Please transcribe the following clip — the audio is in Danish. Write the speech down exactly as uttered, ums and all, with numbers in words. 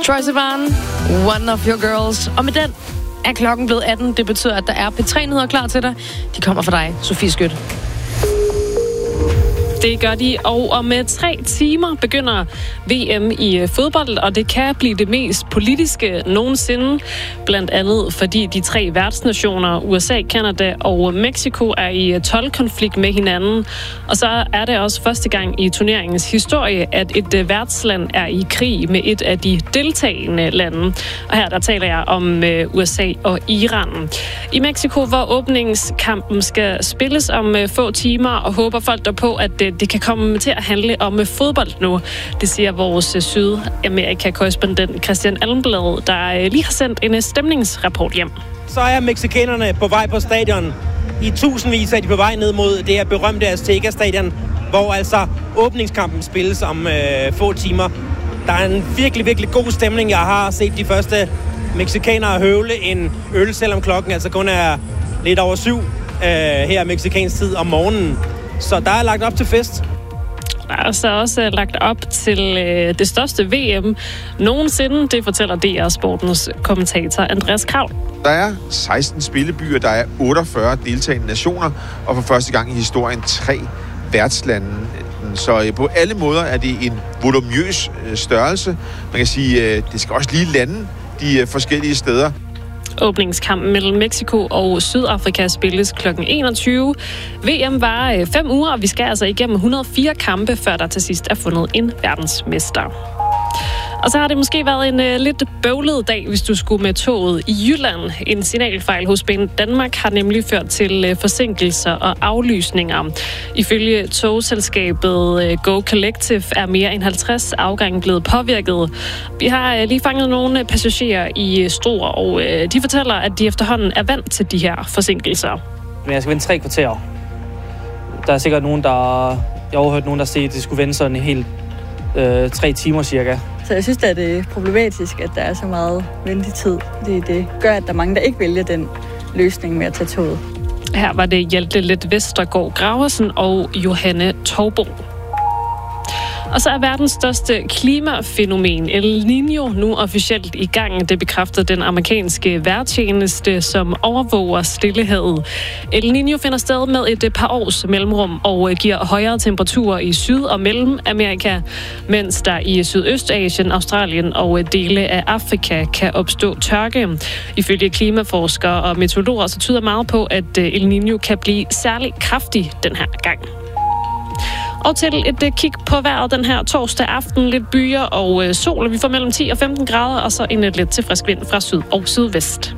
Troye Sivan, One of Your Girls. Og med den er klokken blevet atten. Det betyder, at der er P tre-nyheder klar til dig. De kommer for dig, Sofie Skødt. Det gør de, og om tre timer begynder V M i fodbold, og det kan blive det mest politiske nogensinde, blandt andet fordi de tre værtsnationer, U S A, Canada og Mexico, er i toldkonflikt med hinanden. Og så er det også første gang i turneringens historie, at et værtsland er i krig med et af de deltagende lande. Og her der taler jeg om U S A og Iran. I Mexico, hvor åbningskampen skal spilles om få timer, og håber folk derpå, at det kan komme til at handle om fodbold nu. Det siger vores Sydamerika-korrespondent Christian Almblad, der lige har sendt en stemningsrapport hjem. Så er mexikanerne på vej på stadion. I tusindvis er de på vej ned mod det her berømte Azteca-stadion, hvor altså åbningskampen spilles om øh, få timer. Der er en virkelig, virkelig god stemning. Jeg har set de første mexikanere høvle en øl, selvom klokken altså kun er lidt over syv øh, her mexikansk tid om morgenen. Så der er lagt op til fest. Der er så også lagt op til øh, det største V M nogensinde. Det fortæller D R Sportens kommentator Andreas Krav. Der er seksten spillebyer, der er otteogfyrre deltagende nationer, og for første gang i historien tre værtslande. Så på alle måder er det en voluminøs størrelse. Man kan sige, at det skal også lige lande de forskellige steder. Åbningskampen mellem Mexico og Sydafrika spilles klokken enogtyve. V M var fem uger, og vi skal altså igennem et hundrede og fire kampe, før der til sidst er fundet en verdensmester. Og så har det måske været en uh, lidt bøvlet dag, hvis du skulle med toget i Jylland. En signalfejl hos Banedanmark har nemlig ført til uh, forsinkelser og aflysninger. Ifølge togselskabet uh, Go Collective er mere end halvtreds afgange blevet påvirket. Vi har uh, lige fanget nogle passagerer i uh, Struer, og uh, de fortæller, at de efterhånden er vant til de her forsinkelser. Men jeg skal vente tre kvarter. Der er sikkert nogen, der... Jeg har overhørt nogen, der siger, at det skulle vente sådan en helt øh, tre timer cirka. Så jeg synes, at det er problematisk, at der er så meget ventetid. Det, det gør, at der er mange, der ikke vælger den løsning med at tage toget. Her var det Hjalte Let Vestergaard Graversen og Johanne Tovbo. Og så er verdens største klimafænomen El Niño nu officielt i gang. Det bekræfter den amerikanske vejrtjeneste, som overvåger Stillehavet. El Niño finder sted med et par års mellemrum og giver højere temperaturer i Syd- og Mellemamerika, mens der i Sydøstasien, Australien og dele af Afrika kan opstå tørke. Ifølge klimaforskere og meteorologer så tyder meget på, at El Niño kan blive særlig kraftig den her gang. Og til et kig på vejret den her torsdag aften. Lidt byer og sol. Vi får mellem ti og femten grader, og så en lidt til frisk vind fra syd og sydvest.